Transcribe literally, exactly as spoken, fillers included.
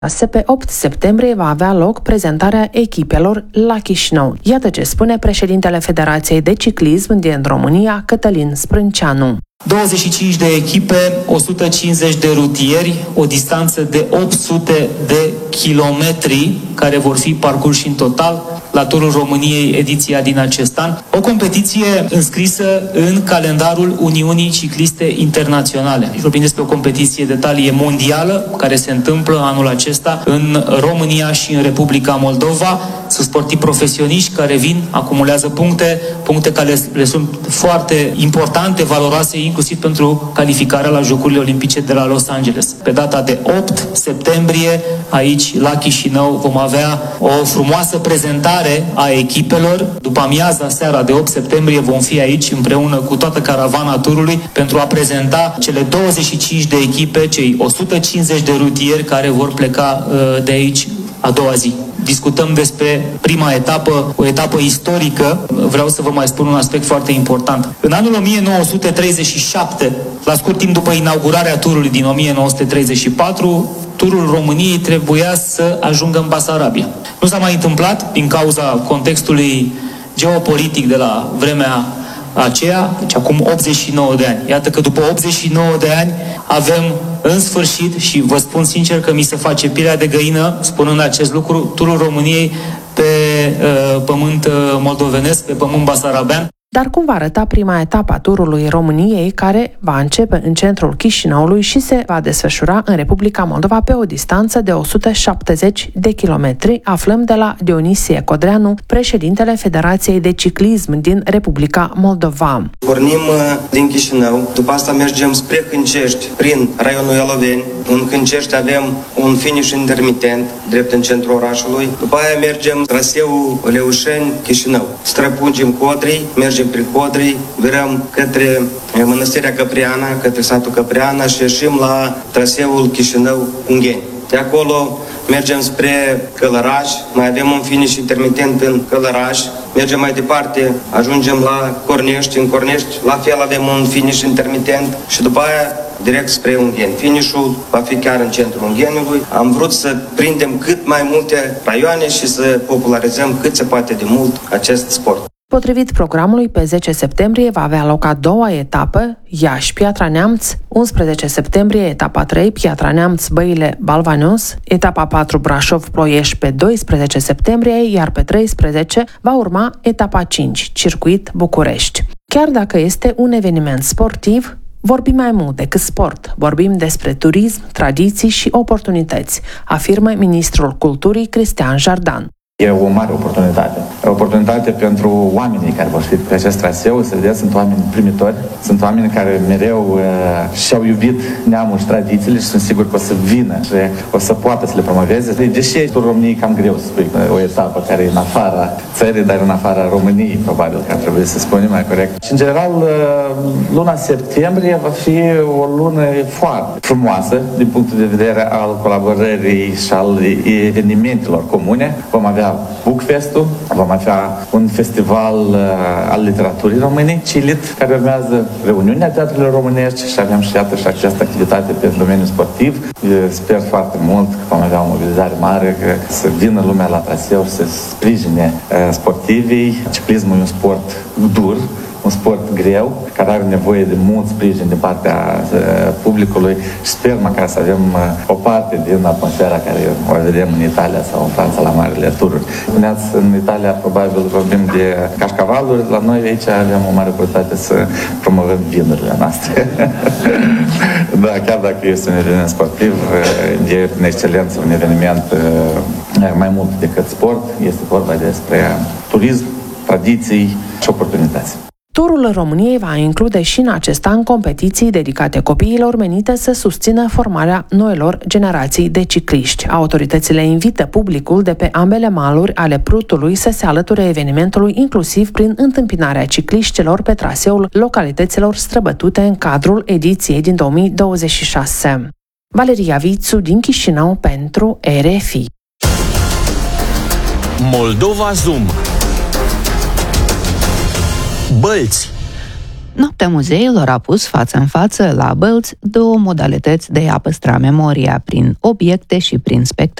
Pe opt septembrie va avea loc prezentarea echipelor la Chișinău. Iată ce spune președintele Federației de Ciclism din România, Cătălin Sprânceanu. douăzeci și cinci de echipe, o sută cincizeci de rutieri, o distanță de opt sute de kilometri care vor fi parcurși în total la Turul României, ediția din acest an. O competiție înscrisă în calendarul Uniunii Cicliste Internaționale. Vorbim despre o competiție de talie mondială care se întâmplă anul acesta în România și în Republica Moldova. Sunt sportivi profesioniști care vin, acumulează puncte, puncte care le sunt foarte importante, valoroase, inclusiv pentru calificarea la Jocurile Olimpice de la Los Angeles. Pe data de opt septembrie, aici la Chișinău, vom avea o frumoasă prezentare a echipelor. După amiaza, seara de opt septembrie, vom fi aici împreună cu toată caravana turului pentru a prezenta cele douăzeci și cinci de echipe, cei o sută cincizeci de rutieri care vor pleca uh, de aici a doua zi. Discutăm despre prima etapă, o etapă istorică. Vreau să vă mai spun un aspect foarte important. În anul o mie nouă sute treizeci și șapte, la scurt timp după inaugurarea turului din o mie nouă sute treizeci și patru, turul României trebuia să ajungă în Basarabia. Nu s-a mai întâmplat din cauza contextului geopolitic de la vremea aceea, deci acum optzeci și nouă de ani. Iată că după optzeci și nouă de ani avem în sfârșit, și vă spun sincer că mi se face pielea de găină spunând acest lucru, turul României pe uh, pământ uh, moldovenesc, pe pământ basarabean. Dar cum va arăta prima etapă a turului României, care va începe în centrul Chișinăului și se va desfășura în Republica Moldova pe o distanță de o sută șaptezeci de kilometri, aflăm de la Dionisie Codreanu, președintele Federației de Ciclism din Republica Moldova. Pornim din Chișinău, după asta mergem spre Hâncești, prin raionul Ialoveni. În Hâncești avem un finish intermitent, drept în centrul orașului. După aia mergem traseul Leușeni-Chișinău. Străpungem Codrii, mergem prin Codrii, virăm către Mănăstirea Căpriana, către satul Căpriana și ieșim la traseul Chișinău-Ungheni. De acolo mergem spre Călăraș, mai avem un finish intermitent în Călăraș, mergem mai departe, ajungem la Cornești, în Cornești la fel avem un finish intermitent și după aia direct spre Ungheni. Finish-ul va fi chiar în centrul Ungheniului. Am vrut să prindem cât mai multe raioane și să popularizăm cât se poate de mult acest sport. Potrivit programului, pe zece septembrie va avea loc a doua etapă, Iași-Piatra Neamț, unsprezece septembrie, etapa trei, Piatra Neamț, Băile, Balvanios, etapa patru, Brașov-Ploiești pe doisprezece septembrie, iar pe treisprezece va urma etapa cinci, Circuit București. Chiar dacă este un eveniment sportiv, vorbim mai mult decât sport, vorbim despre turism, tradiții și oportunități, afirmă ministrul culturii Cristian Jardan. E o mare oportunitate. O oportunitate pentru oamenii care vor fi pe acest traseu. Să vedeți, sunt oameni primitori, sunt oameni care mereu uh, și-au iubit neamul și tradițiile și sunt sigur că o să vină și o să poată să le promoveze. Deși e turul României cam greu să spui o etapă care e în afara țării, dar în afara României, probabil că ar trebui să spunem mai corect. Și în general, uh, luna septembrie va fi o lună foarte frumoasă din punctul de vedere al colaborării și al evenimentelor comune. Vom avea Bookfest-ul, vom avea un festival uh, al literaturii române, CILIT, care urmează reuniunea teatrelor românești și avem și iată și această activitate pe domeniul sportiv. Eu sper foarte mult că vom avea o mobilizare mare, că să vină lumea la traseu și să sprijine uh, sportivii. Ciclismul e un sport dur, un sport greu, care are nevoie de mult sprijin din partea uh, publicului și sper măcar să avem uh, o parte din atmosfera care o vedem în Italia sau în Franța la marile tururi. Spuneați, în Italia probabil vorbim de cașcavaluri, la noi aici avem o mare oportunitate să promovăm vinurile noastre. Da, chiar dacă este un eveniment sportiv, e în excelență un eveniment uh, mai mult decât sport, este vorba despre turism, tradiții și oportunități. Turul României va include și în acest an competiții dedicate copiilor menite să susțină formarea noilor generații de cicliști. Autoritățile invită publicul de pe ambele maluri ale Prutului să se alăture evenimentului, inclusiv prin întâmpinarea cicliștilor pe traseul localităților străbătute în cadrul ediției din două mii douăzeci și șase. Valeria Vițu din Chișinău pentru R F I. Moldova Zoom. Bălți. Noaptea muzeilor a pus față în față la Bălți două modalități de a păstra memoria, prin obiecte și prin spectacole.